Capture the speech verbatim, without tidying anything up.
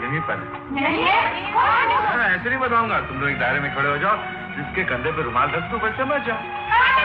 यहीं पर है। ऐसे नहीं बताऊंगा, तुम लोग एक दायरे में खड़े हो जाओ, जिसके कंधे पे रुमाल रख दो, बस समझ जाओ।